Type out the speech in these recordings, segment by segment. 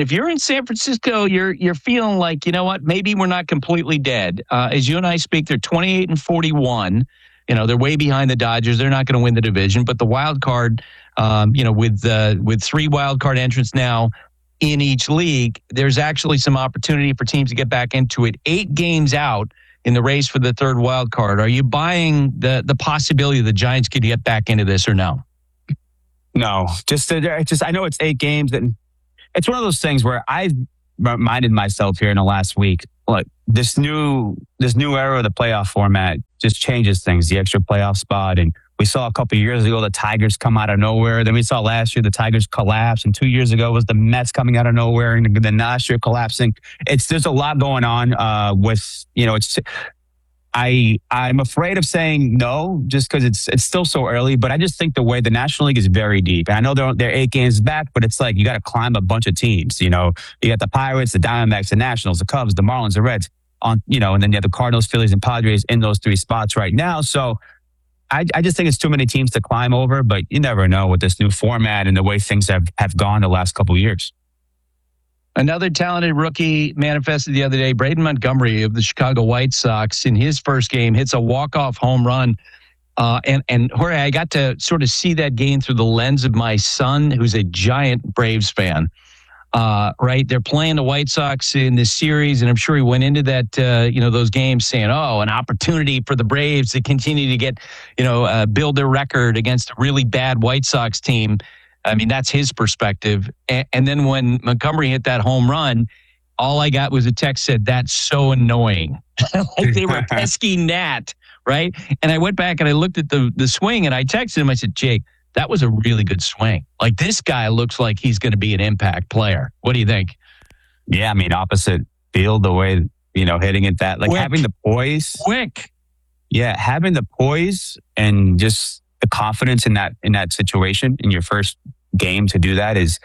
If you're in San Francisco, you're feeling like, you know what, maybe we're not completely dead. As you and I speak, they're 28-41. They're way behind the Dodgers. They're not going to win the division, but the wild card, with 3 wild card entrants now in each league, there's actually some opportunity for teams to get back into it. 8 games out in the race for the 3rd wild card. Are you buying the possibility the Giants could get back into this or no? No, just I know it's 8 games, and it's one of those things where I've reminded myself here in the last week, like this new era of the playoff format just changes things. The extra playoff spot, and we saw a couple of years ago the Tigers come out of nowhere. Then we saw last year the Tigers collapse, and 2 years ago was the Mets coming out of nowhere, and then last year collapsing. There's a lot going on with I'm afraid of saying no, just because it's still so early. But I just think the way the National League is very deep. And I know they're 8 games back, but it's like you got to climb a bunch of teams. You got the Pirates, the Diamondbacks, the Nationals, the Cubs, the Marlins, the Reds, and then you have the Cardinals, Phillies, and Padres in those 3 spots right now. So I just think it's too many teams to climb over. But you never know with this new format and the way things have gone the last couple of years. Another talented rookie manifested the other day, Braden Montgomery of the Chicago White Sox, in his first game, hits a walk-off home run. And Jorge, I got to sort of see that game through the lens of my son, who's a giant Braves fan. Right? They're playing the White Sox in this series, and I'm sure he went into that, those games saying, an opportunity for the Braves to continue to get, build their record against a really bad White Sox team. I mean, that's his perspective. And then when Montgomery hit that home run, all I got was a text said, "That's so annoying." Like they were pesky gnat, right? And I went back and I looked at the swing and I texted him. I said, "Jake, that was a really good swing. Like this guy looks like he's going to be an impact player." What do you think? Yeah, I mean, opposite field, the way, hitting it that, like quick. Having the poise. Quick. Yeah, having the poise and just the confidence in that situation in your first game to do that is,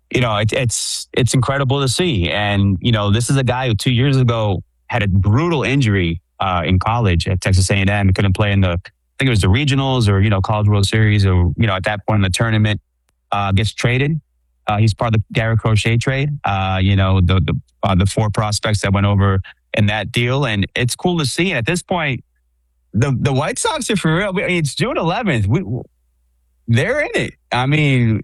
it's incredible to see. And, this is a guy who 2 years ago had a brutal injury in college at Texas A&M. Couldn't play in I think it was the regionals or, College World Series or, at that point in the tournament, gets traded. He's part of the Garrett Crochet trade, the 4 prospects that went over in that deal. And it's cool to see. And at this point, the White Sox are for real. It's June 11th. They're in it. I mean,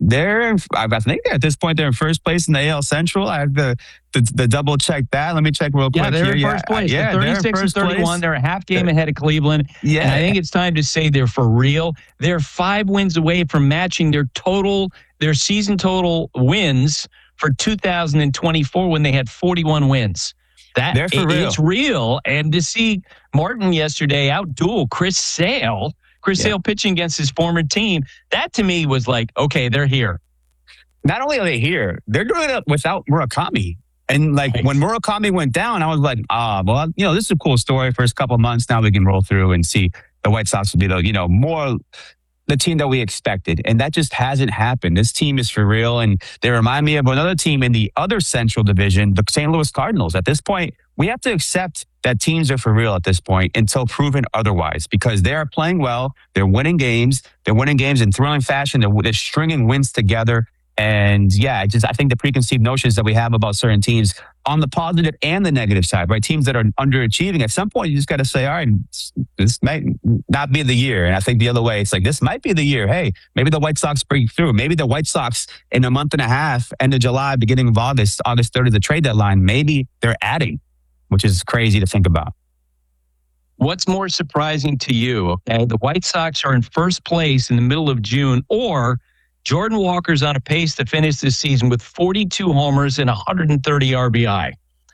I think at this point they're in first place in the AL Central. I have the double check that. Let me check real quick. Yeah, they're in first place. They're 36-31. They're a half game ahead of Cleveland. Yeah, and I think it's time to say they're for real. They're 5 wins away from matching their season total wins for 2024 when they had 41 wins. It's real. And to see Martin yesterday outduel Chris Sale pitching against his former team, that to me was like, okay, they're here. Not only are they here, they're doing it without Murakami. And when Murakami went down, I was like, this is a cool story. First couple of months, now we can roll through and see the White Sox will be more the team that we expected. And that just hasn't happened. This team is for real. And they remind me of another team in the other Central Division, the St. Louis Cardinals. At this point, we have to accept that teams are for real at this point until proven otherwise, because they are playing well. They're winning games. They're winning games in thrilling fashion. They're stringing wins together. And I think the preconceived notions that we have about certain teams on the positive and the negative side, right? Teams that are underachieving, at some point, you just got to say, all right, this might not be the year. And I think the other way, it's like, this might be the year. Hey, maybe the White Sox break through. Maybe the White Sox in a month and a half, end of July, beginning of August 3rd is the trade deadline. Maybe they're adding, which is crazy to think about. What's more surprising to you? Okay, the White Sox are in first place in the middle of June, or Jordan Walker's on a pace to finish this season with 42 homers and 130 RBI.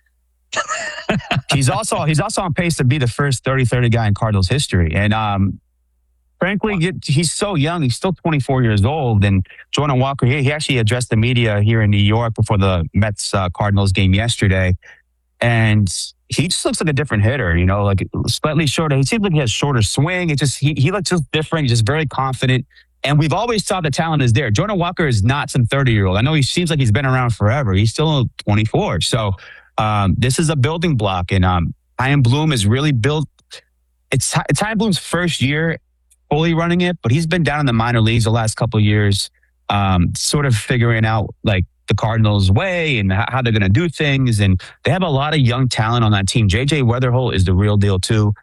He's also on pace to be the first 30-30 guy in Cardinals history. And frankly, he's so young. He's still 24 years old. And Jordan Walker, he actually addressed the media here in New York before the Mets Cardinals game yesterday. And he just looks like a different hitter, like slightly shorter. He seems like he has shorter swing. He looks just different. He's just very confident. And we've always thought the talent is there. Jordan Walker is not some 30-year-old. I know he seems like he's been around forever. He's still 24. So this is a building block. And Chaim Bloom is really built. It's Chaim Bloom's first year fully running it, but he's been down in the minor leagues the last couple of years, sort of figuring out the Cardinals' way and how they're going to do things. And they have a lot of young talent on that team. JJ Weatherholt is the real deal too.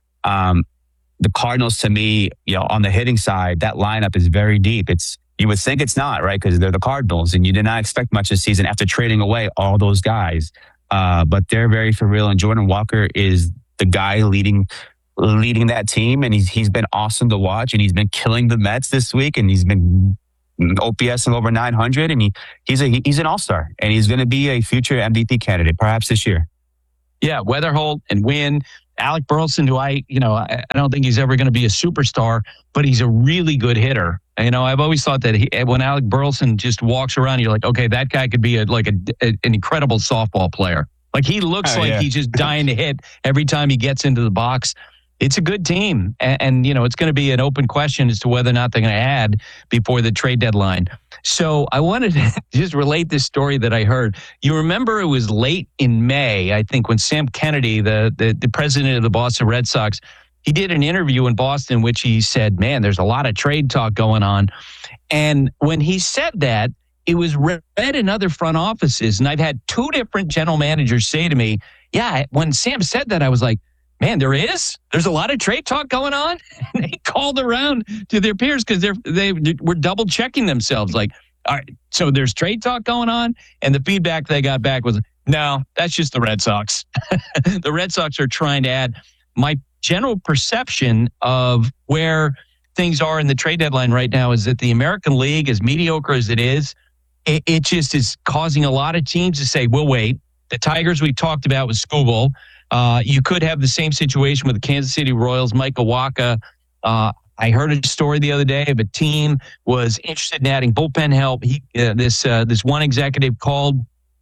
The Cardinals, to me, on the hitting side, that lineup is very deep. You would think it's not, right? Because they're the Cardinals, and you did not expect much this season after trading away all those guys. But they're very for real, and Jordan Walker is the guy leading that team, and he's been awesome to watch, and he's been killing the Mets this week, and he's been OPS of over 900, and he's an all-star, and he's going to be a future MVP candidate, perhaps this year. Yeah, Weatherholt and Wynn. Alec Burleson, who I don't think he's ever going to be a superstar, but he's a really good hitter. I've always thought that when Alec Burleson just walks around, you're like, okay, that guy could be an incredible softball player. Like he looks he's just dying to hit every time he gets into the box. It's a good team. And it's going to be an open question as to whether or not they're going to add before the trade deadline. So I wanted to just relate this story that I heard. You remember it was late in May, I think, when Sam Kennedy, the president of the Boston Red Sox, he did an interview in Boston in which he said, man, there's a lot of trade talk going on. And when he said that, it was read in other front offices. And I've had two different general managers say to me, yeah, when Sam said that, I was like, man, there's a lot of trade talk going on. And they called around to their peers because they were double checking themselves. Like, all right, so there's trade talk going on. And the feedback they got back was, no, that's just the Red Sox. The Red Sox are trying to add. My general perception of where things are in the trade deadline right now is that the American League, as mediocre as it is, it just is causing a lot of teams to say, we'll wait. The Tigers we talked about with Skubal. You could have the same situation with the Kansas City Royals, Mike Kawaka. I heard a story the other day of a team was interested in adding bullpen help. This one executive called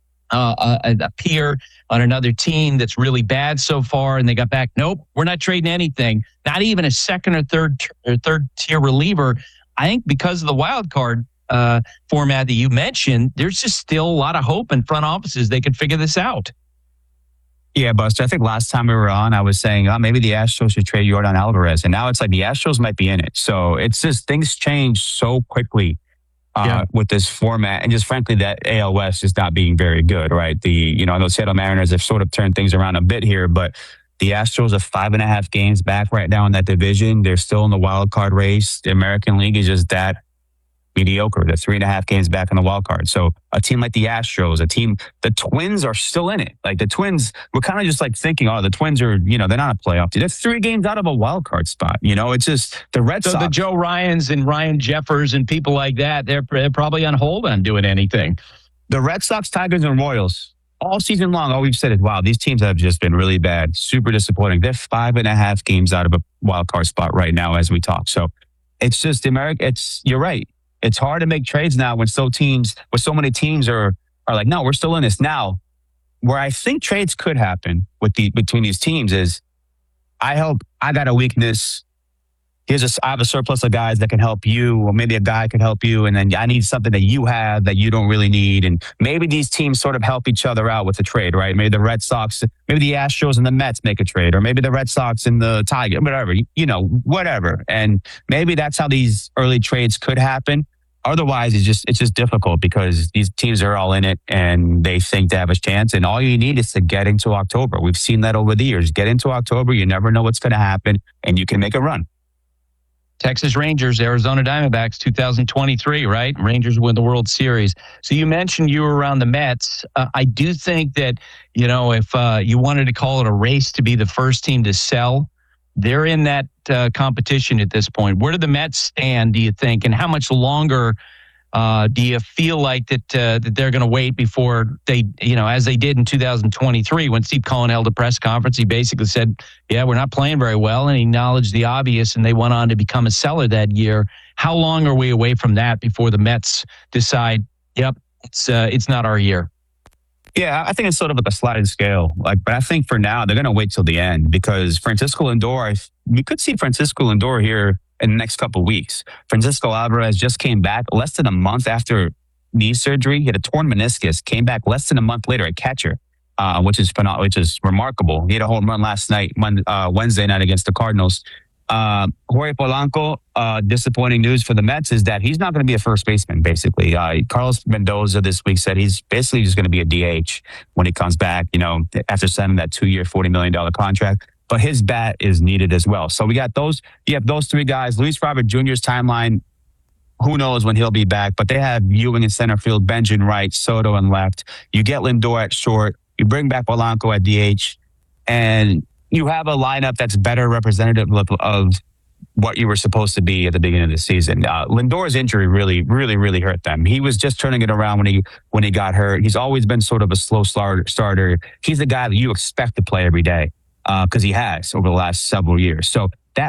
a peer on another team that's really bad so far, and they got back, nope, we're not trading anything, not even a second or third tier reliever. I think because of the wild card format that you mentioned, there's just still a lot of hope in front offices they could figure this out. Yeah, Buster, I think last time we were on, I was saying, maybe the Astros should trade Yordan Alvarez. And now it's like the Astros might be in it. So it's just things change so quickly with this format. And just frankly, that AL West is not being very good, right? Those Seattle Mariners have sort of turned things around a bit here, but the Astros are 5.5 games back right now in that division. They're still in the wild card race. The American League is just that mediocre. They're 3.5 games back in the wild card. So a team like the Astros, the Twins are still in it. Like the Twins, we're kind of just like thinking, the Twins are, they're not a playoff team. They're 3 games out of a wild card spot. It's just the Red Sox. So the Joe Ryans and Ryan Jeffers and people like that, they're probably on hold on doing anything. The Red Sox, Tigers, and Royals, all season long, all we've said is, wow, these teams have just been really bad, super disappointing. They're 5.5 games out of a wild card spot right now as we talk. So it's just you're right. It's hard to make trades now when so many teams are like, no, we're still in this. Now, where I think trades could happen between these teams is I got a weakness. I have a surplus of guys that can help you, or maybe a guy can help you, and then I need something that you have that you don't really need. And maybe these teams sort of help each other out with the trade, right? Maybe the Red Sox, maybe the Astros and the Mets make a trade, or maybe the Red Sox and the Tigers, whatever. And maybe that's how these early trades could happen. Otherwise, it's just difficult because these teams are all in it and they think they have a chance. And all you need is to get into October. We've seen that over the years. Get into October. You never know what's going to happen, and you can make a run. Texas Rangers, Arizona Diamondbacks, 2023, right? Rangers win the World Series. So you mentioned you were around the Mets. I do think that, if you wanted to call it a race to be the first team to sell, they're in that competition at this point. Where do the Mets stand, do you think? And how much longer do you feel like that they're going to wait before they, as they did in 2023 when Steve Cohen held a press conference, he basically said, yeah, we're not playing very well. And he acknowledged the obvious, and they went on to become a seller that year. How long are we away from that before the Mets decide, yep, it's not our year? Yeah, I think it's sort of like a sliding scale. But I think for now, they're going to wait till the end because Francisco Lindor, we could see Francisco Lindor here in the next couple of weeks. Francisco Alvarez just came back less than a month after knee surgery. He had a torn meniscus, came back less than a month later at catcher, which is remarkable. He had a home run last night, Wednesday night against the Cardinals. Jorge Polanco, disappointing news for the Mets is that he's not going to be a first baseman, basically. Carlos Mendoza this week said he's basically just going to be a DH when he comes back, after signing that 2-year, $40 million contract. But his bat is needed as well. So we got those. You have those three guys. Luis Robert Jr.'s timeline, who knows when he'll be back, but they have Ewing in center field, Benj in right, Soto in left. You get Lindor at short. You bring back Polanco at DH, and you have a lineup that's better representative of what you were supposed to be at the beginning of the season. Lindor's injury really, really, really hurt them. He was just turning it around when he got hurt. He's always been sort of a slow starter. He's the guy that you expect to play every day because he has over the last several years. So